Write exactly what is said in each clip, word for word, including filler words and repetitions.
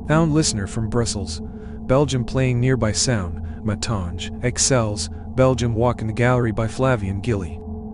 Sound listener from Brussels, Belgium playing nearby sound, Matange, Excels, Belgium Walk in the Gallery by Flavian Gilly.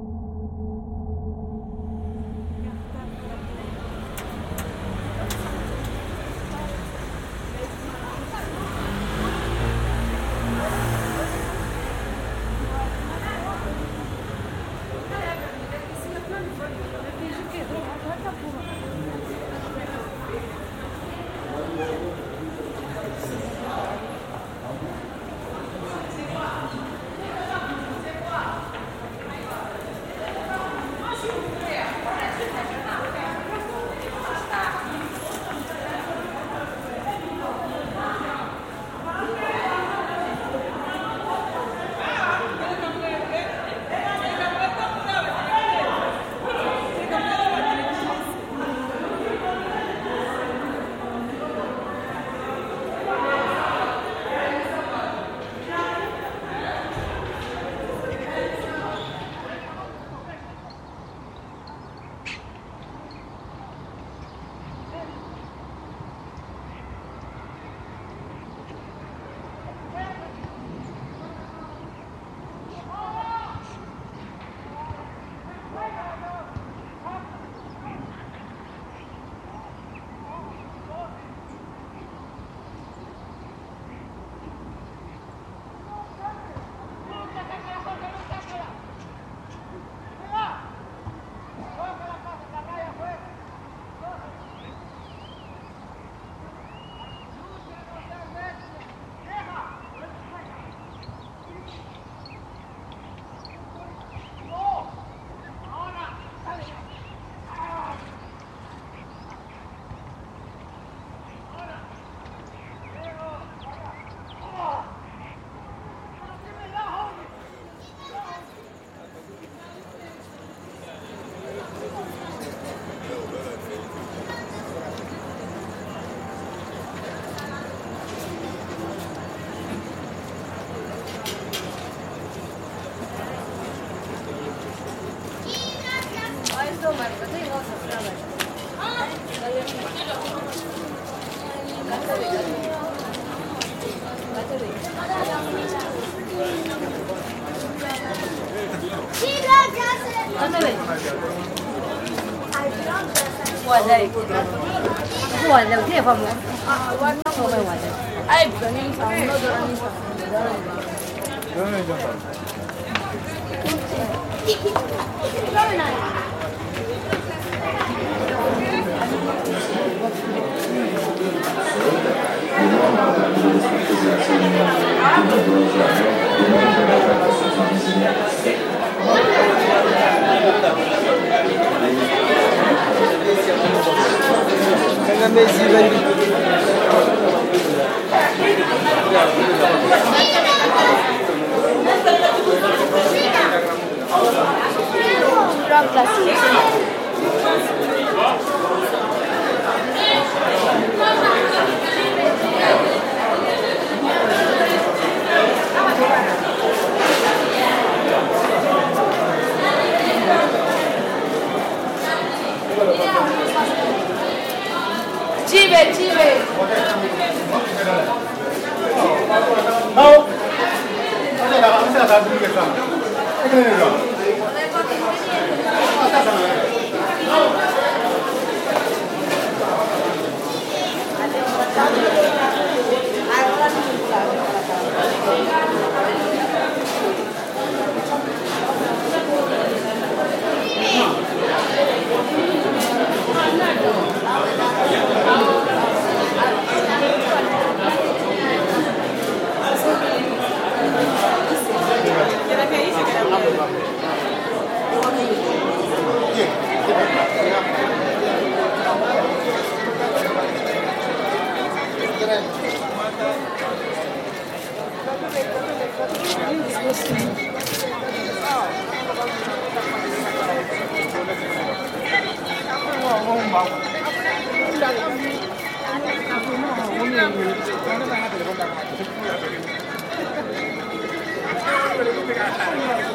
Guardei. Guarda, che fa mo? Ah, guarda come guarda. Ai, bisogna fare uno domani fa. Non è già fatto. Venga Messi, vendi. Cive, cive. No. Allora, non se la fa più che fa. E che ne so. Grazie.